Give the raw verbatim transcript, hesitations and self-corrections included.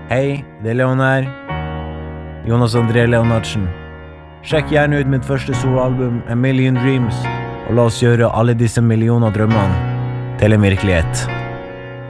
Hei, det er Leon her. Jonas André Leonardsen. Sjekk gjerne ut mitt første soloalbum, A Million Dreams, og la oss gjøre alle disse millioner drømmene til en virkelighet.